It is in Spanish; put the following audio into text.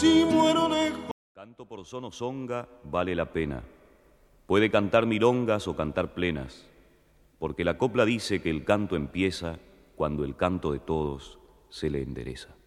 si muero lejos. Canto por son o songa vale la pena. Puede cantar milongas o cantar plenas, porque la copla dice que el canto empieza cuando el canto de todos se le endereza.